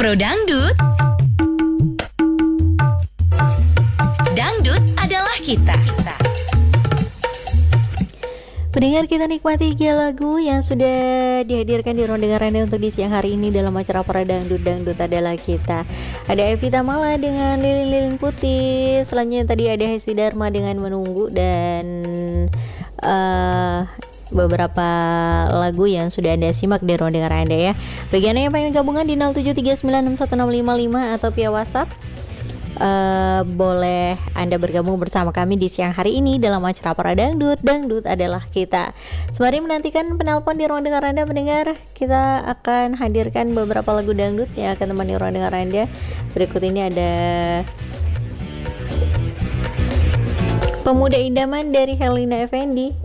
Pro Dangdut. Dangdut adalah kita. Pendengar, kita nikmati 3 lagu yang sudah dihadirkan di ruang dengar Anda untuk di siang hari ini dalam acara Para Dangdut. Dangdut adalah kita. Ada Evita Mala dengan Lilin-Lilin Putih. Selanjutnya tadi ada Hesti Dharma dengan Menunggu. Dan beberapa lagu yang sudah Anda simak di ruang dengar Anda ya. Bagi Anda yang pengen gabungan di 0739616555 atau via WhatsApp, boleh Anda bergabung bersama kami di siang hari ini dalam acara Para Dangdut. Dangdut adalah kita. Sembari menantikan penelpon di ruang dengar Anda, pendengar, kita akan hadirkan beberapa lagu dangdut yang akan menemani ruang dengar Anda. Berikut ini ada Pemuda Idaman dari Herlina Effendi.